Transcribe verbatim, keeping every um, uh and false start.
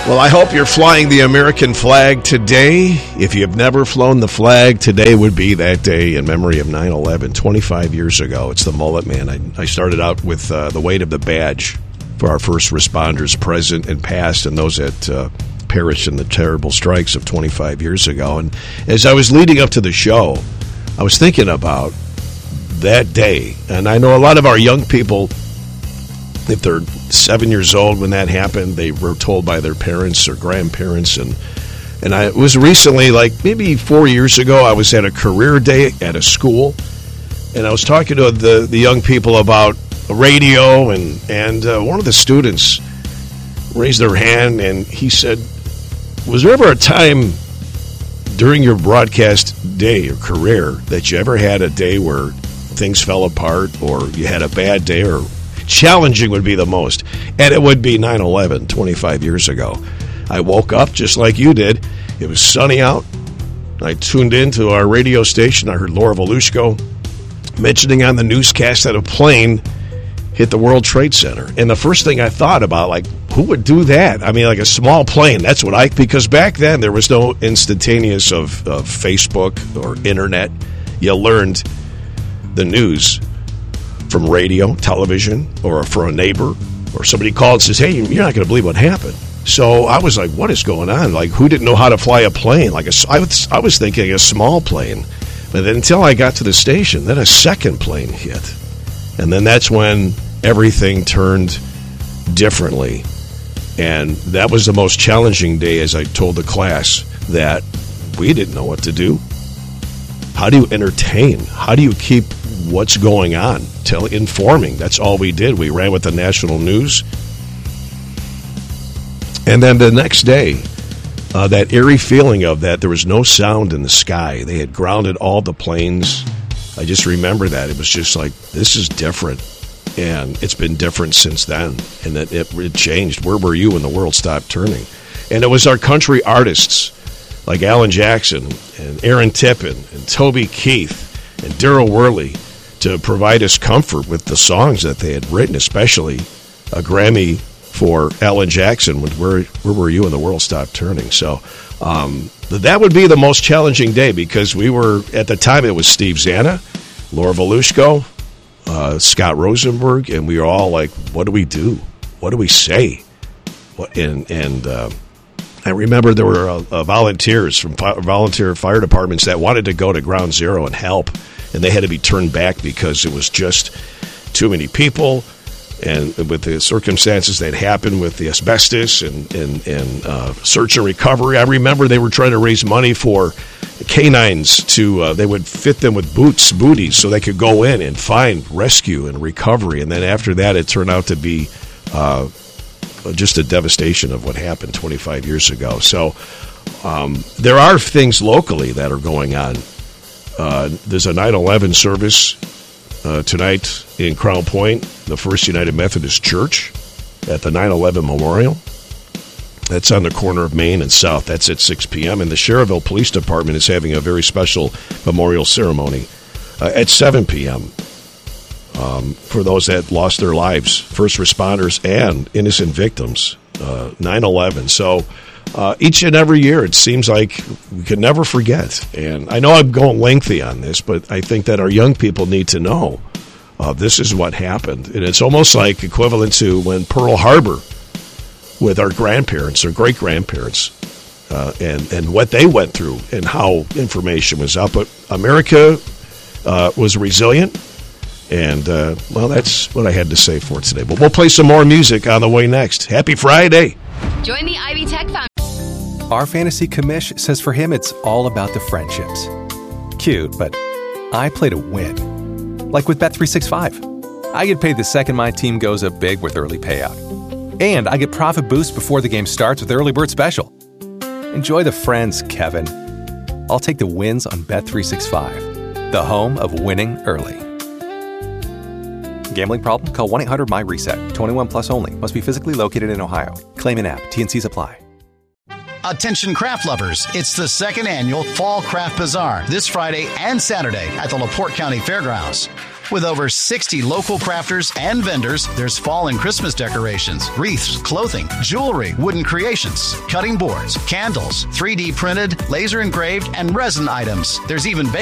Well, I hope you're flying the American flag today. If you've never flown the flag, today would be that day in memory of nine eleven, twenty-five years ago. It's the Mullet Man. I, I started out with uh, the weight of the badge for our first responders present and past and those that uh, perished in the terrible strikes of twenty-five years ago. And as I was leading up to the show, I was thinking about that day. And I know a lot of our young people, if they're seven years old when that happened, they were told by their parents or grandparents. And and I it was recently, like maybe four years ago, I was at a career day at a school, and I was talking to the, the young people about radio, and, and uh, one of the students raised their hand, and he said, was there ever a time during your broadcast day or career that you ever had a day where things fell apart, or you had a bad day, or challenging would be the most? And it would be nine eleven, twenty-five years ago. I woke up just like you did. It was sunny out. I tuned into our radio station. I heard Laura Volushko mentioning on the newscast that a plane hit the World Trade Center. And the first thing I thought about, like, who would do that? I mean, like a small plane. That's what I, because back then there was no instantaneous of, of Facebook or internet. You learned the news from radio, television, or from a neighbor, or somebody called and says, hey, you're not going to believe what happened. So I was like, what is going on? Like, who didn't know how to fly a plane? Like, a, I, was, I was thinking a small plane. But then until I got to the station, then a second plane hit. And then that's when everything turned differently. And that was the most challenging day, as I told the class, that we didn't know what to do. How do you entertain? How do you keep what's going on? Tell, informing. That's all we did. We ran with the national news. And then the next day, uh, that eerie feeling of that there was no sound in the sky. They had grounded all the planes. I just remember that. It was just like, this is different. And it's been different since then. And that it, it changed. Where were you when the world stopped turning? And it was our country artists like Alan Jackson and Aaron Tippin and Toby Keith and Daryl Worley to provide us comfort with the songs that they had written, especially a Grammy for Alan Jackson with Where, Where Were You When the World Stopped Turning. So um, that would be the most challenging day, because we were, at the time, it was Steve Zanna, Laura Volushko, uh, Scott Rosenberg, and we were all like, what do we do? What do we say? What, and and uh, I remember there were uh, uh, volunteers from fi- volunteer fire departments that wanted to go to Ground Zero and help, and they had to be turned back because it was just too many people, and with the circumstances that happened with the asbestos and, and, and uh, search and recovery. I remember they were trying to raise money for canines to, uh, they would fit them with boots, booties, so they could go in and find rescue and recovery. And then after that, it turned out to be uh, just a devastation of what happened twenty-five years ago. So um, there are things locally that are going on. Uh, there's a nine eleven service uh, tonight in Crown Point, the First United Methodist Church, at the nine eleven Memorial. That's on the corner of Main and South. That's at six p.m. And the Cherville Police Department is having a very special memorial ceremony uh, at seven p.m. Um, for those that lost their lives, first responders and innocent victims, uh, nine eleven. So uh, each and every year, it seems like we can never forget. And I know I'm going lengthy on this, but I think that our young people need to know uh, this is what happened. And it's almost like equivalent to when Pearl Harbor, with our grandparents or great-grandparents, uh, and, and what they went through and how information was out. But America uh, was resilient. And, uh, well, that's what I had to say for today. But we'll play some more music on the way next. Happy Friday. Join the Ivy Tech Foundation. Our fantasy commish says for him it's all about the friendships. Cute, but I play to win. Like with Bet three sixty-five. I get paid the second my team goes up big with early payout. And I get profit boost before the game starts with Early Bird Special. Enjoy the friends, Kevin. I'll take the wins on Bet three sixty-five, the home of winning early. Gambling problem? Call one eight hundred M Y reset. twenty-one plus only. Must be physically located in Ohio. Claim in app. T N Cs apply. Attention craft lovers. It's the second annual Fall Craft Bazaar this Friday and Saturday at the LaPorte County Fairgrounds. With over sixty local crafters and vendors, there's fall and Christmas decorations, wreaths, clothing, jewelry, wooden creations, cutting boards, candles, three D printed, laser engraved, and resin items. There's even